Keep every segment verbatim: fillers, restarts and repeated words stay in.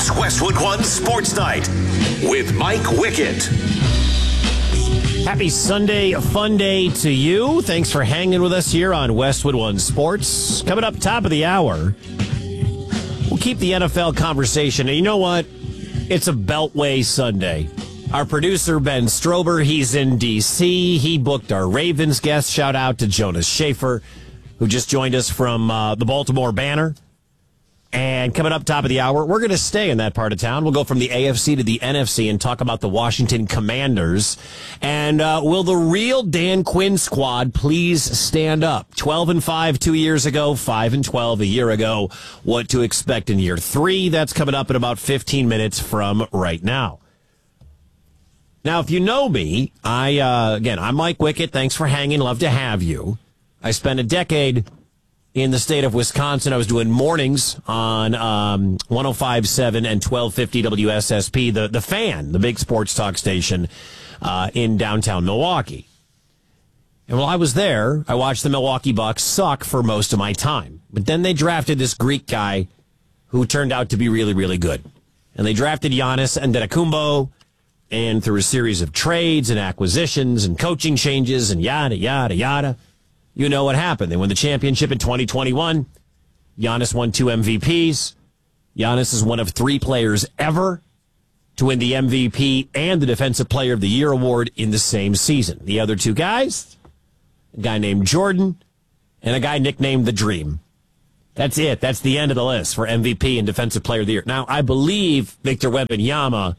It's Westwood One Sports Night with Mike Wickett. Happy Sunday, a fun day to you. Thanks for hanging with us here on Westwood One Sports. Coming up top of the hour, we'll keep the N F L conversation. And you know what? It's a Beltway Sunday. Our producer, Ben Strober, he's in D C. He booked our Ravens guest. Shout out to Jonas Schaefer, who just joined us from uh, the Baltimore Banner. And coming up top of the hour, we're going to stay in that part of town. We'll go from the A F C to the N F C and talk about the Washington Commanders. And uh, will the real Dan Quinn squad please stand up? twelve and five two years ago, five and twelve a year ago. What to expect in year three? That's coming up in about fifteen minutes from right now. Now, if you know me, I uh, again, I'm Mike Wickett. Thanks for hanging. Love to have you. I spent a decade in the state of Wisconsin. I was doing mornings on um, one oh five point seven and twelve fifty W S S P, the, the Fan, the big sports talk station uh, in downtown Milwaukee. And while I was there, I watched the Milwaukee Bucks suck for most of my time. But then they drafted this Greek guy who turned out to be really, really good. And they drafted Giannis Antetokounmpo, and through a series of trades and acquisitions and coaching changes and yada, yada, yada, you know what happened. They won the championship in twenty twenty-one. Giannis won two M V Ps. Giannis is one of three players ever to win the M V P and the Defensive Player of the Year award in the same season. The other two guys, a guy named Jordan and a guy nicknamed The Dream. That's it. That's the end of the list for M V P and Defensive Player of the Year. Now, I believe Victor Wembanyama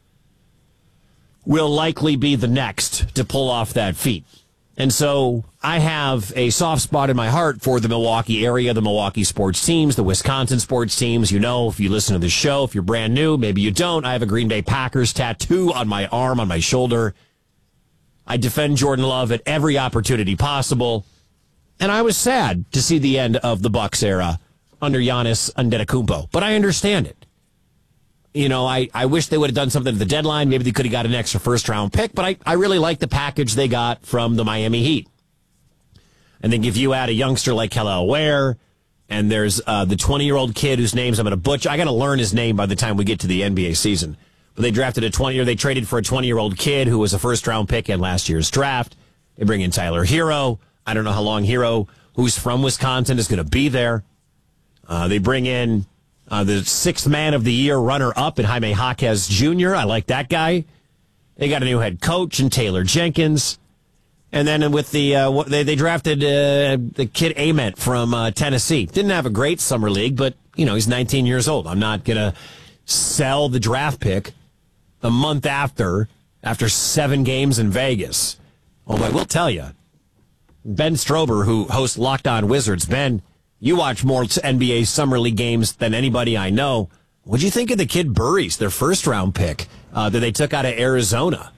will likely be the next to pull off that feat. And so I have a soft spot in my heart for the Milwaukee area, the Milwaukee sports teams, the Wisconsin sports teams. You know, if you listen to the show, if you're brand new, maybe you don't. I have a Green Bay Packers tattoo on my arm, on my shoulder. I defend Jordan Love at every opportunity possible. And I was sad to see the end of the Bucks era under Giannis Antetokounmpo. But I understand it. You know, I, I wish they would have done something at the deadline. Maybe they could have got an extra first-round pick, but I, I really like the package they got from the Miami Heat. And then if you add a youngster like Kel'el Ware, and there's uh, the twenty-year-old kid whose names I'm going to butcher. I got to learn his name by the time we get to the N B A season. But they drafted a twenty, or they traded for a twenty-year-old kid who was a first-round pick in last year's draft. They bring in Tyler Hero. I don't know how long Hero, who's from Wisconsin, is going to be there. Uh, they bring in Uh, the sixth man of the year runner-up in Jaime Jaquez Junior I like that guy. They got a new head coach in Taylor Jenkins. And then with the, uh, they, they drafted uh, the kid Ament from uh, Tennessee. Didn't have a great summer league, but, you know, he's nineteen years old. I'm not going to sell the draft pick a month after, after seven games in Vegas. Although I will tell you, Ben Strober, who hosts Locked On Wizards, Ben, you watch more N B A Summer League games than anybody I know. What'd you think of the kid Burries, their first-round pick uh, that they took out of Arizona?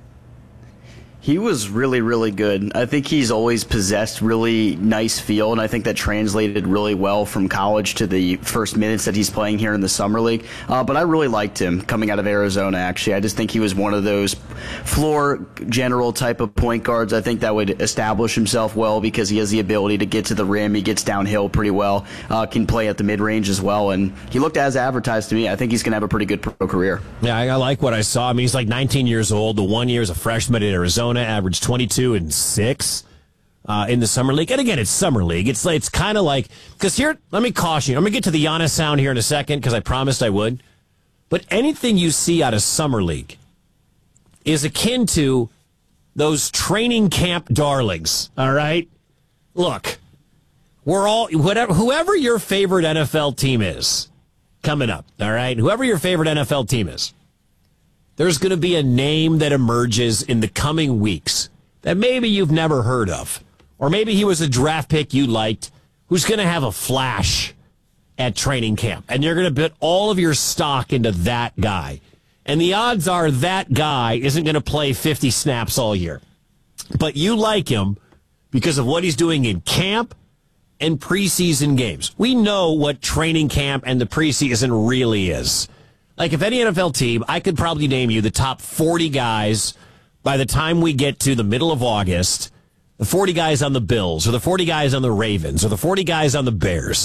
He was really, really good. I think he's always possessed really nice feel, and I think that translated really well from college to the first minutes that he's playing here in the Summer League. Uh, but I really liked him coming out of Arizona, actually. I just think he was one of those floor general type of point guards. I think that would establish himself well because he has the ability to get to the rim. He gets downhill pretty well, uh, can play at the mid-range as well, and he looked as advertised to me. I think he's going to have a pretty good pro career. Yeah, I, I like what I saw. I mean, he's like nineteen years old. The one year as a freshman at Arizona, averaged twenty-two and six uh, in the Summer League. And again, it's Summer League. It's it's kind of like, because here, let me caution you. I'm going to get to the Giannis sound here in a second because I promised I would. But anything you see out of Summer League is akin to those training camp darlings, all right? Look, we're all, whatever, whoever your favorite N F L team is coming up, all right? Whoever your favorite N F L team is, there's going to be a name that emerges in the coming weeks that maybe you've never heard of. Or maybe he was a draft pick you liked who's going to have a flash at training camp. And you're going to put all of your stock into that guy. And the odds are that guy isn't going to play fifty snaps all year. But you like him because of what he's doing in camp and preseason games. We know what training camp and the preseason really is. Like, if any N F L team, I could probably name you the top forty guys by the time we get to the middle of August, the forty guys on the Bills, or the forty guys on the Ravens, or the forty guys on the Bears.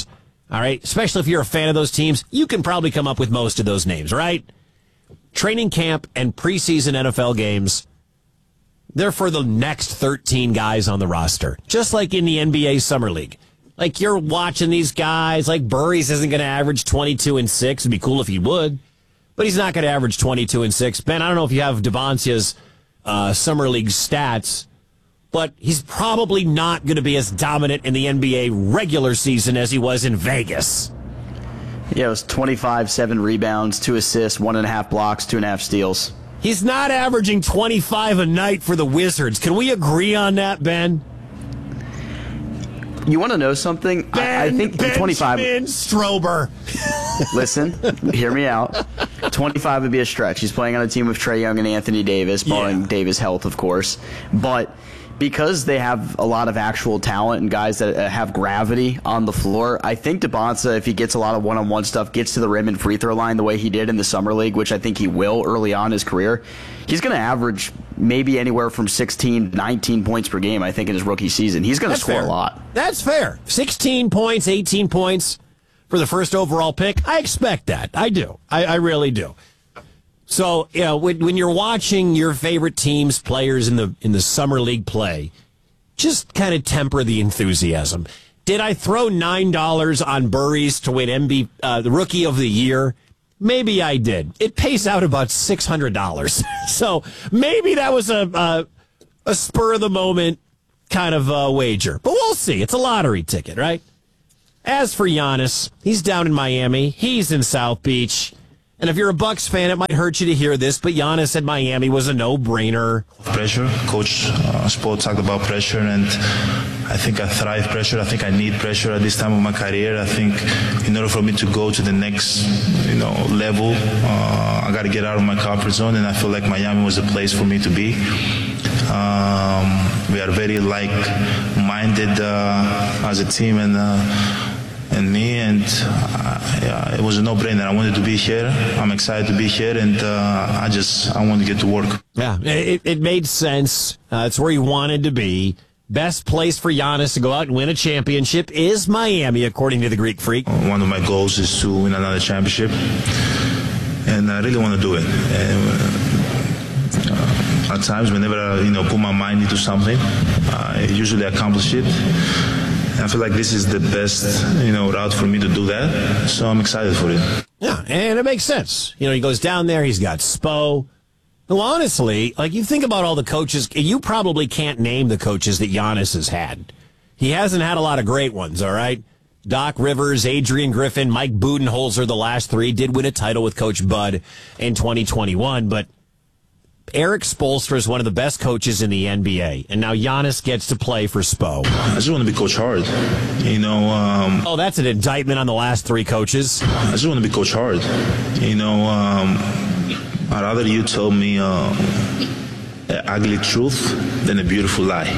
All right? Especially if you're a fan of those teams, you can probably come up with most of those names, right? Training camp and preseason N F L games, they're for the next thirteen guys on the roster, just like in the N B A Summer League. Like, you're watching these guys, like Burries isn't going to average twenty-two and six. It'd be cool if he would, but he's not going to average twenty-two and six. Ben, I don't know if you have Devontae's uh, Summer League stats, but he's probably not going to be as dominant in the N B A regular season as he was in Vegas. Yeah, it was twenty-five, seven rebounds, two assists, one and a half blocks, two and a half steals. He's not averaging twenty-five a night for the Wizards. Can we agree on that, Ben? You want to know something? Ben, I, I think Benjamin twenty-five. Strober. Listen, hear me out. twenty-five would be a stretch. He's playing on a team with Trae Young and Anthony Davis, barring Yeah. Davis' health, of course. But because they have a lot of actual talent and guys that have gravity on the floor, I think DeBonsa, if he gets a lot of one-on-one stuff, gets to the rim and free throw line the way he did in the Summer League, which I think he will early on in his career, he's going to average maybe anywhere from sixteen, nineteen points per game, I think, in his rookie season. He's going to score fair. a lot. That's fair. sixteen points, eighteen points for the first overall pick. I expect that. I do. I, I really do. So, you know, when, when you're watching your favorite team's players in the in the Summer League play, just kind of temper the enthusiasm. Did I throw nine dollars on Burries to win M V P, uh, the Rookie of the Year? Maybe I did. It pays out about six hundred dollars. So maybe that was a, a, a spur-of-the-moment kind of uh, wager. But we'll see. It's a lottery ticket, right? As for Giannis, he's down in Miami. He's in South Beach. And if you're a Bucks fan, it might hurt you to hear this, but Giannis at Miami was a no-brainer. Pressure. Coach uh, Spo talked about pressure, and I think I thrive pressure. I think I need pressure at this time of my career. I think in order for me to go to the next, you know, level, uh, I got to get out of my comfort zone, and I feel like Miami was the place for me to be. Um, we are very like-minded uh, as a team, and uh, and me, and uh, yeah, it was a no-brainer. I wanted to be here. I'm excited to be here, and uh, I just I want to get to work. Yeah, it, it made sense. Uh, it's where he wanted to be. Best place for Giannis to go out and win a championship is Miami, according to the Greek Freak. One of my goals is to win another championship, and I really want to do it. And, uh, at times, whenever I you know put my mind into something, I usually accomplish it. I feel like this is the best, you know, route for me to do that. So I'm excited for it. Yeah, and it makes sense. You know, he goes down there, he's got Spo. Well, honestly, like, you think about all the coaches, you probably can't name the coaches that Giannis has had. He hasn't had a lot of great ones, all right? Doc Rivers, Adrian Griffin, Mike Budenholzer, the last three, did win a title with Coach Bud in twenty twenty-one, but Eric Spoelstra is one of the best coaches in the N B A, and now Giannis gets to play for Spo. I just want to be Coach Hard. You know. Um, oh, that's an indictment on the last three coaches. I just want to be Coach Hard. You know, um, I'd rather you tell me uh, an ugly truth than a beautiful lie.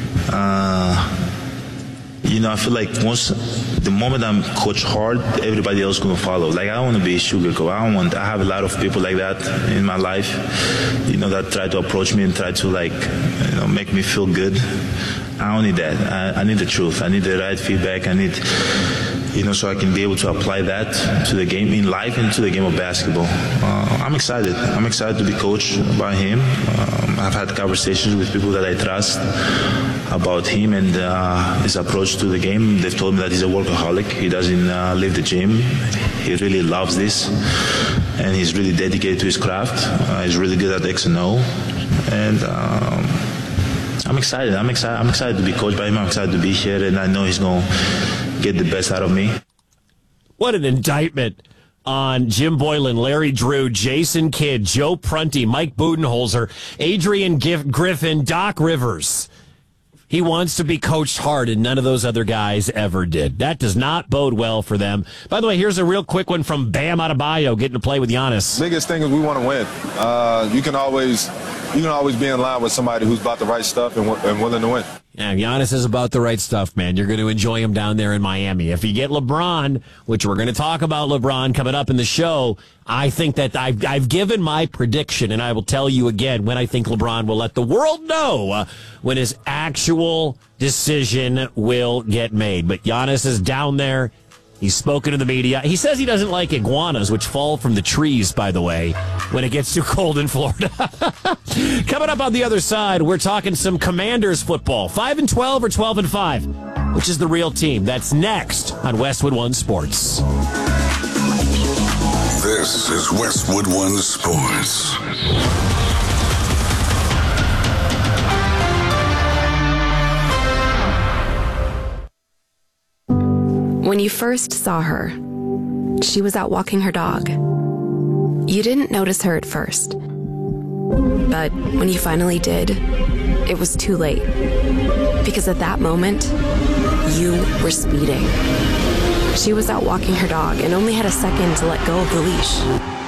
Uh, you know, I feel like once the moment I'm Coach Hard, everybody else gonna follow. Like, I don't want to be a sugar coach. I don't want. I have a lot of people like that in my life, you know, that try to approach me and try to, like, you know, make me feel good. I don't need that. I, I need the truth. I need the right feedback. I need, you know, so I can be able to apply that to the game in life and to the game of basketball. Uh, I'm excited. I'm excited to be coached by him. Um, I've had conversations with people that I trust about him and uh, his approach to the game. They've told me that he's a workaholic. He doesn't uh, leave the gym. He really loves this, and he's really dedicated to his craft. Uh, he's really good at X and O, and um, I'm excited. I'm excited. I'm excited to be coached by him. I'm excited to be here, and I know he's going to get the best out of me. What an indictment on Jim Boylan, Larry Drew, Jason Kidd, Joe Prunty, Mike Budenholzer, Adrian Gif- Griffin, Doc Rivers. He wants to be coached hard, and none of those other guys ever did. That does not bode well for them. By the way, here's a real quick one from Bam Adebayo getting to play with Giannis. Biggest thing is we want to win. Uh, you can always, you can always be in line with somebody who's about the right stuff and, w- and willing to win. Yeah, Giannis is about the right stuff, man. You're going to enjoy him down there in Miami. If you get LeBron, which we're going to talk about LeBron coming up in the show, I think that I've, I've given my prediction, and I will tell you again when I think LeBron will let the world know uh, when his actual decision will get made. But Giannis is down there He's spoken to the media. He says he doesn't like iguanas, which fall from the trees, by the way, when it gets too cold in Florida. Coming up on the other side, we're talking some Commanders football. five and twelve or twelve and five? Which is the real team? That's next on Westwood One Sports. This is Westwood One Sports. When you first saw her, she was out walking her dog. You didn't notice her at first. But when you finally did, it was too late. Because at that moment, you were speeding. She was out walking her dog and only had a second to let go of the leash.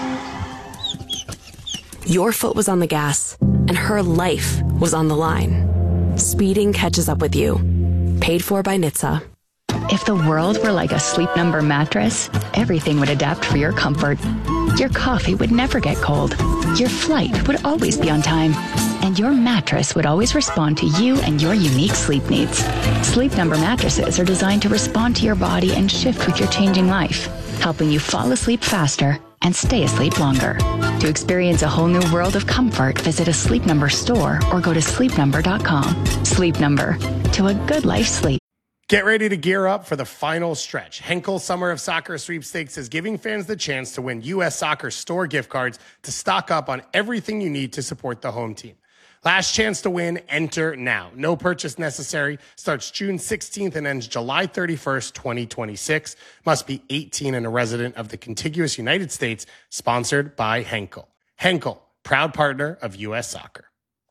Your foot was on the gas, and her life was on the line. Speeding catches up with you. Paid for by N H T S A. If the world were like a Sleep Number mattress, everything would adapt for your comfort. Your coffee would never get cold. Your flight would always be on time. And your mattress would always respond to you and your unique sleep needs. Sleep Number mattresses are designed to respond to your body and shift with your changing life, helping you fall asleep faster and stay asleep longer. To experience a whole new world of comfort, visit a Sleep Number store or go to sleep number dot com. Sleep Number, to a good life sleep. Get ready to gear up for the final stretch. Henkel Summer of Soccer Sweepstakes is giving fans the chance to win U S Soccer store gift cards to stock up on everything you need to support the home team. Last chance to win, enter now. No purchase necessary. Starts June sixteenth and ends July thirty-first, twenty twenty-six. Must be eighteen and a resident of the contiguous United States. Sponsored by Henkel. Henkel, proud partner of U S Soccer.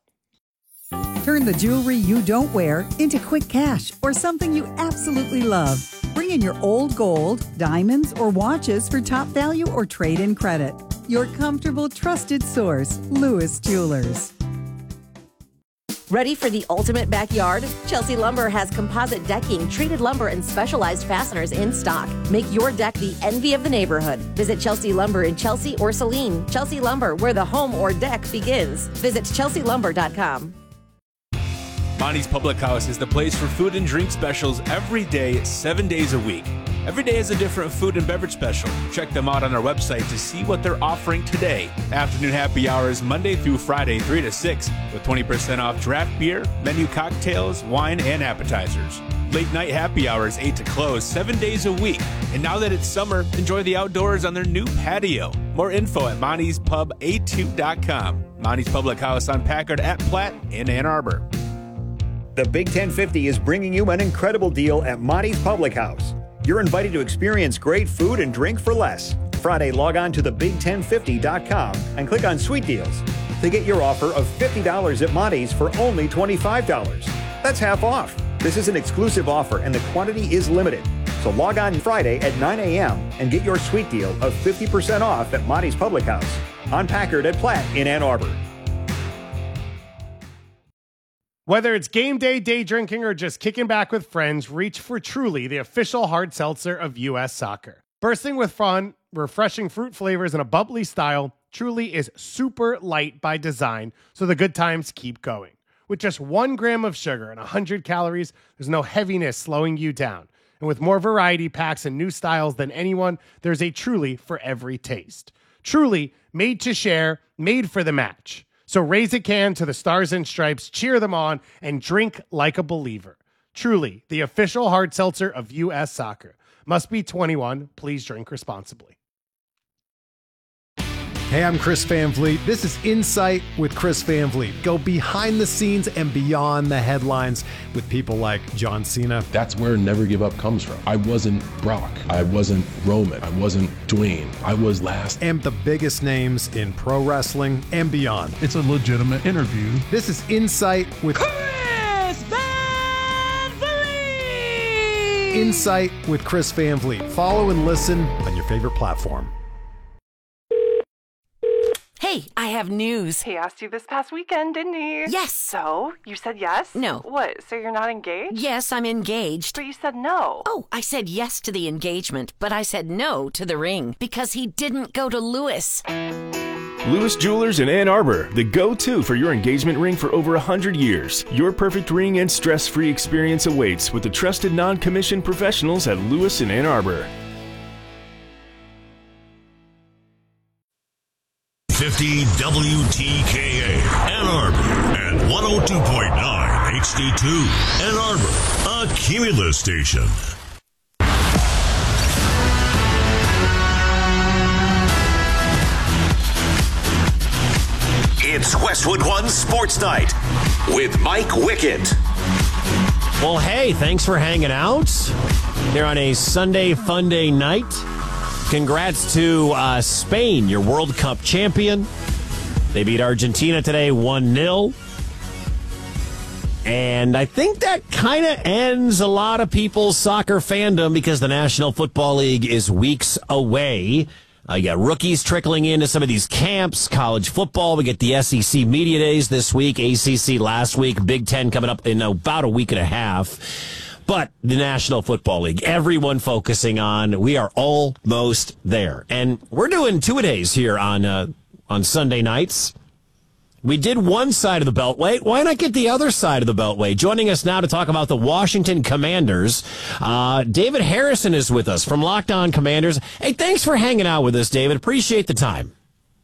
Turn the jewelry you don't wear into quick cash or something you absolutely love. Bring in your old gold, diamonds, or watches for top value or trade-in credit. Your comfortable, trusted source, Lewis Jewelers. Ready for the ultimate backyard? Chelsea Lumber has composite decking, treated lumber, and specialized fasteners in stock. Make your deck the envy of the neighborhood. Visit Chelsea Lumber in Chelsea or Saline. Chelsea Lumber, where the home or deck begins. Visit chelsea lumber dot com. Monty's Public House is the place for food and drink specials every day, seven days a week. Every day is a different food and beverage special. Check them out on our website to see what they're offering today. Afternoon happy hours Monday through Friday, three to six, with twenty percent off draft beer, menu cocktails, wine, and appetizers. Late night happy hours, eight to close, seven days a week. And now that it's summer, enjoy the outdoors on their new patio. More info at monty's pub a two dot com. Monty's Public House on Packard at Platte in Ann Arbor. The Big ten fifty is bringing you an incredible deal at Monty's Public House. You're invited to experience great food and drink for less. Friday, log on to the big ten fifty dot com and click on Sweet Deals to get your offer of fifty dollars at Monty's for only twenty-five dollars. That's half off. This is an exclusive offer and the quantity is limited. So log on Friday at nine a.m. and get your sweet deal of fifty percent off at Monty's Public House on Packard at Platte in Ann Arbor. Whether it's game day, day drinking, or just kicking back with friends, reach for Truly, the official hard seltzer of U S Soccer. Bursting with fun, refreshing fruit flavors, and a bubbly style, Truly is super light by design, so the good times keep going. With just one gram of sugar and one hundred calories, there's no heaviness slowing you down. And with more variety packs and new styles than anyone, there's a Truly for every taste. Truly, made to share, made for the match. So raise a can to the Stars and Stripes, cheer them on, and drink like a believer. Truly, the official hard seltzer of U S Soccer. Must be twenty-one. Please drink responsibly. Hey, I'm Chris Van Vliet. This is Insight with Chris Van Vliet. Go behind the scenes and beyond the headlines with people like John Cena. That's where Never Give Up comes from. I wasn't Brock. I wasn't Roman. I wasn't Dwayne. I was last. And the biggest names in pro wrestling and beyond. It's a legitimate interview. This is Insight with Chris Van Vliet. Insight with Chris Van Vliet. Follow and listen on your favorite platform. Hey, I have news. He asked you this past weekend, didn't he? Yes. So, you said yes? No. What, so you're not engaged? Yes, I'm engaged. But you said no. Oh, I said yes to the engagement, but I said no to the ring because he didn't go to Lewis. Lewis Jewelers in Ann Arbor, the go-to for your engagement ring for over one hundred years. Your perfect ring and stress-free experience awaits with the trusted non-commissioned professionals at Lewis in Ann Arbor. fifty W T K A Ann Arbor and one oh two point nine H D two Ann Arbor, a Cumulus station. It's Westwood One Sports Night with Mike Wickett. Well, hey, thanks for hanging out here on a Sunday Fun Day night. Congrats to uh, Spain, your World Cup champion. They beat Argentina today one nil. And I think that kind of ends a lot of people's soccer fandom because the National Football League is weeks away. Uh, you got rookies trickling into some of these camps, college football. We get the S E C Media Days this week, A C C last week, Big Ten coming up in about a week and a half. But the National Football League, everyone focusing on, we are almost there. And we're doing two-a-days here on uh, on Sunday nights. We did one side of the Beltway. Why not get the other side of the Beltway? Joining us now to talk about the Washington Commanders, uh, David Harrison is with us from Locked On Commanders. Hey, thanks for hanging out with us, David. Appreciate the time.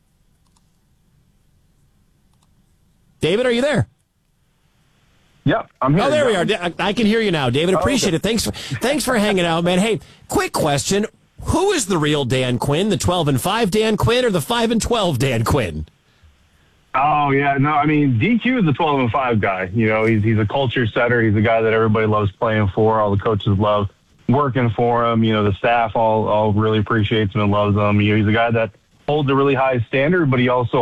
David, are you there? Yep, I'm here. Oh, there we are. I, I can hear you now, David. Appreciate oh, okay. it. Thanks for, thanks for hanging out, man. Hey, quick question. Who is the real Dan Quinn, the twelve and five Dan Quinn or the five and twelve Dan Quinn? Oh, yeah. No, I mean, D Q is the twelve and five guy. You know, he's he's a culture setter. He's a guy that everybody loves playing for. All the coaches love working for him. You know, the staff all, all really appreciates him and loves him. You know, he's a guy that holds a really high standard, but he also